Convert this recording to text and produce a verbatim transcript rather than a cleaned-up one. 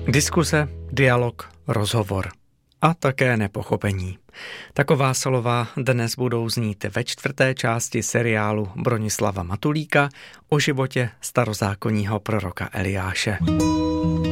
Diskuse, dialog, rozhovor a také nepochopení. Taková slova dnes budou znít ve čtvrté části seriálu Bronislava Matulíka o životě starozákonního proroka Eliáše.